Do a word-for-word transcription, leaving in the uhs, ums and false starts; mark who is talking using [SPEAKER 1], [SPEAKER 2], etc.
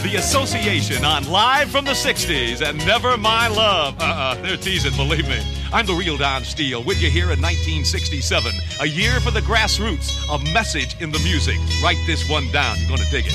[SPEAKER 1] The Association on Live from the sixties and Never My Love. Uh-uh, they're teasing, believe me. I'm the real Don Steele, with you here in nineteen sixty-seven. A year for the grassroots, a message in the music. Write this one down. You're going to dig it.